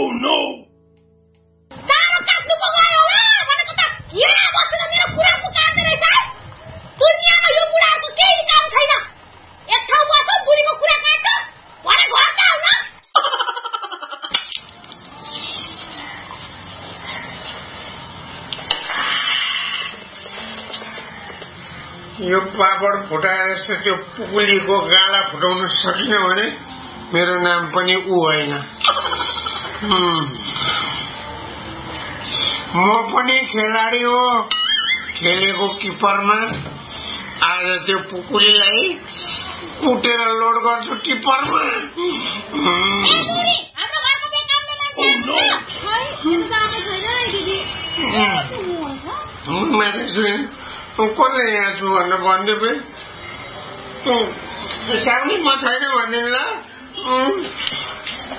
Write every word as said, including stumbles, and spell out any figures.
no सारो काट्नु पगायो होला भनेको त यहाँ बसेर मेरो कुराको काट्दै रहेछ दुनियाँमा यो बुढाको केही काम छैन एक ठाउँ बस्छ बुढीको कुरा काट्छ भने घर जाऊ न यो पापड फुटाएर त्यो पुकुलीको गाला फुटाउन सकिन भने मेरो नाम पनि ऊ होइन म पनि खेलाडी हो खेलेको किपरमा आज त्यो पुकुलीलाई कुटेर लोड गर्छु किपरमा कसले यहाँ छु भनेर भनिदिए साउनी म छैन भनिदिनु ल